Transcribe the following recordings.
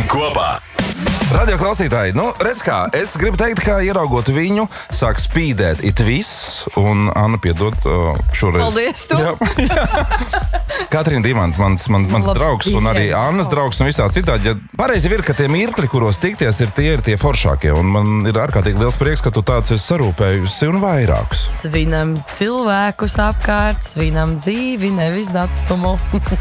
un kopā. Radio klausītāji, redz kā, es gribu teikt, ka ieraugot viņu, sāk spīdēt it viss, un Anna piedod šoreiz. Paldies, tu! Jā. Katrīna Dimanta, mans draugs, un arī Annas draugs, un visā citādi. Ja pareizi ir, ka tie mirkļi, kuros tikties, ir tie foršākie, un man ir ārkārtīgi liels prieks, ka tu tāds esi sarūpējusi un vairākus. Svinam cilvēkus apkārt, svinam dzīvi, nevis datumu.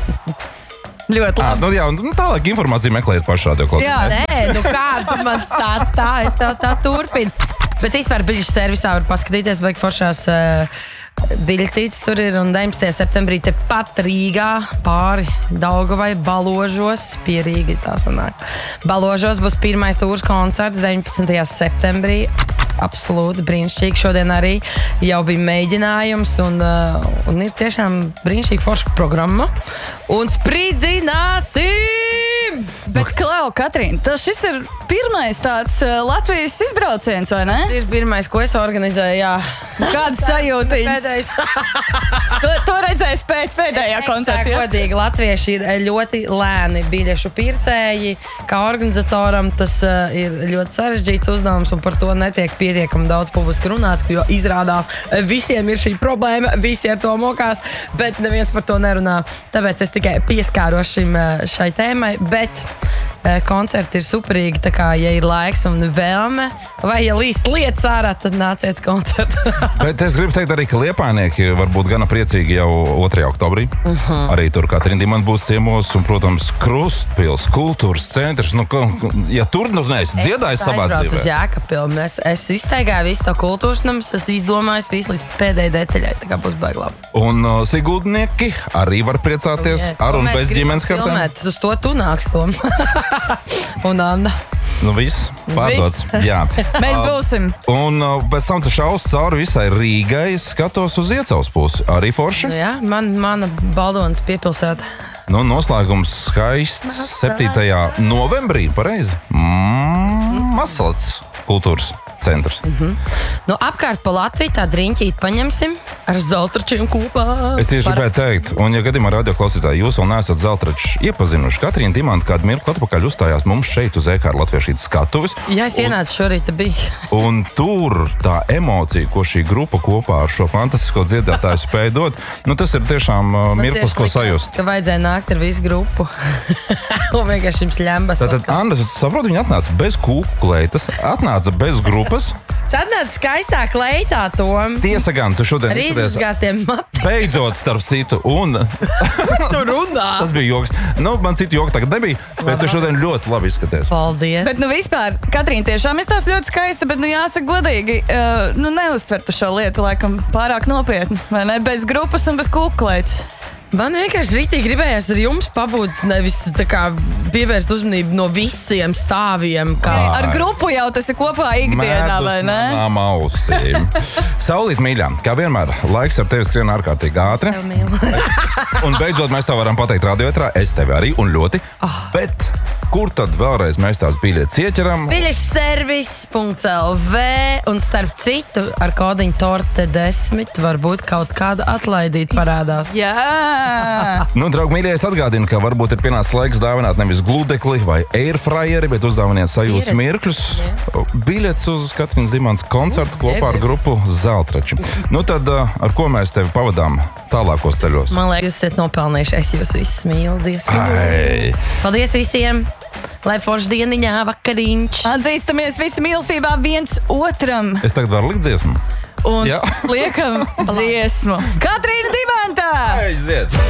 Ļoti labi. Jā, tālāk informāciju meklējiet paši radio klausītāji. Jā, kā tu man sāc tā, es tev tā turpinu. Bet vispār biļešu servisā var paskatīties, beig foršās biļetītes tur ir, un 19. septembrī te pat Rīgā pāri Daugavai Baložos, pie Rīga tā sanāk. Baložos būs pirmais tūrs koncerts 19. septembrī. Absolūti brīnišķīgi. Šodien arī jau bija mēģinājums, un ir tiešām brīnišķīga forša programma. Un spridzināsim! Bet, Klau, Katrīna, šis ir pirmais tāds Latvijas izbrauciens, vai ne? Tas ir pirmais, ko es organizēju, jā. Kādas sajūtiņas? To redzēs pēc pēdējā koncerta. Godīgi, latvieši ir ļoti lēni biļešu pircēji. Kā organizatoram tas ir ļoti sarežģīts uzdevums, un par to netiek pietiekami daudz publiski runāts, jo izrādās visiem ir šī problēma, visi ar to mokās, bet neviens par to nerunā. Tāpēc es tikai pieskāros šai tēmai, bet koncerti ir superīgi, tā kā, ja ir laiks un vēlme, vai ja līst lietas ārā, tad nāciet koncertu. Bet es gribu teikt arī, ka liepājnieki var būt gana priecīgi jau 2. oktobrī. Arī tur Katrīna Dimanta būs ciemos, un, protams, Krustpils, kultūras centrs. Ja tur neesi dziedājis savā dzīvē. Es aizbraucu uz Jēkabpili. Es iztaigāju visu to kultūras namus, es izdomāju visu līdz pēdējai detaļai, tā kā būs baigi labi. Un Sigūdnieki arī var priecāties ar un bez ģimenes kartēm. Uz to tu nāks, Tom. Un Anna. Viss pārdots. Jā. Mēs būsim. Un pēc tam tu šaus cauri visai Rīgai, skatos uz Iecavas pusi. Arī forši? Jā, mana Baldonas piepilsēta. Noslēgums skaists 7. novembrī, pareizi? Masalats kultūras centrs. Apkārt pa Latviju tā driņķīt paņemsim ar zeltračiem kopā. Es tieši gribēju teikt, un ja gadījumā radio klausītāji jūs vēl neesat zeltračus iepazinuši, Katrīna Dimanta kādu mirkli atpakaļ uzstājās mums šeit uz EKR Latviešu skatuves. Jā, es ienācu šorīt, bija. Un tur tā emocija, ko šī grupa kopā ar šo fantastisko dziedātāju spēja dot, tas ir tiešām mirklis, ko sajust. Ka vajadzēja nākt ar visu grupu. Un vienkārši jums ļembas. Tātad, Anna, tu saproti, viņa atnāca bez kūku kleitas, atnāca bez grupas. Atnāca skaistā kleitā, Tom. Tiesa gan, tu šodien izskaties beidzot starp citu, un tu runā. Tas bija joks. Man citu joku tagad nebija, bet tu šodien ļoti labi izskaties. Paldies. Bet vispār, Katrīna, tiešām es tās ļoti skaista, bet jāsaka godīgi, neuztvertu šo lietu laikam pārāk nopietni, vai ne? Bez grupas un bez kūklēts. Man vienkārši rītīgi gribējās ar jums pabūt, nevis tā kā pievērst uzmanību no visiem stāviem. Ar grupu jau tas ir kopā ikdienā, vai ne? Mētus manām ausīm. Saulīt, mīļā, kā vienmēr, laiks ar tevi skrien ārkārtīgi ātri. Un beidzot mēs tev varam pateikt radioetrā, es tevi arī, un ļoti. Bet kur tad vēlreiz mēs tās biļetes ieķeram? Biļešservis.lv, un starp citu ar kodiņu torte 10 varbūt kaut kāda atlaidīta parādās. Jā! Draugi mīļie, es atgādinu, ka varbūt ir pienācis laiks dāvināt nevis gludekli vai airfryeri, bet uzdāviniet sajūtas mirkļus. Biļetes uz Katrīnas Dimantas koncertu kopā ar grupu Zeltrači. Tad ar ko mēs tevi pavadām tālākos ceļos? Man liekas, jūs esat nopelnījuši, es jūs visus mīlu, dziesmu. Paldies visiem! Lai forši dieniņā, vakariņš! Atzīstamies visi mīlestībā viens otram! Es tagad varu likt dziesmu? Un liekam dziesmu. Katrīna Dimanta! Aiziet!